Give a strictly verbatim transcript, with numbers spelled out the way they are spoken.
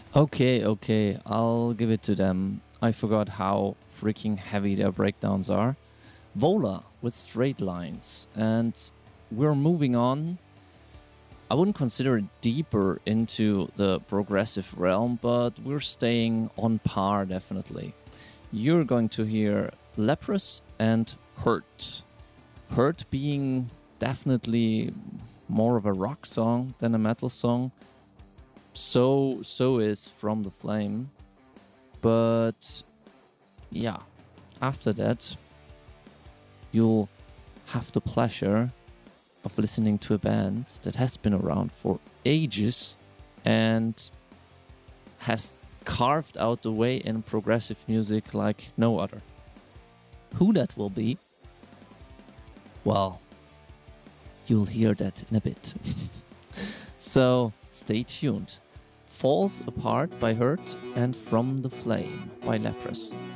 Okay, okay, I'll give it to them. I forgot how freaking heavy their breakdowns are. Vola with Straight Lines. And we're moving on. I wouldn't consider it deeper into the progressive realm, but we're staying on par definitely. You're going to hear Leprous and Hurt. Hurt being definitely more of a rock song than a metal song. So, so is From the Flame. But yeah, after that, you'll have the pleasure of listening to a band that has been around for ages and has carved out the way in progressive music like no other. Who that will be? Well, you'll hear that in a bit. So stay tuned. Falls Apart by Hurt and From the Flame by Leprous.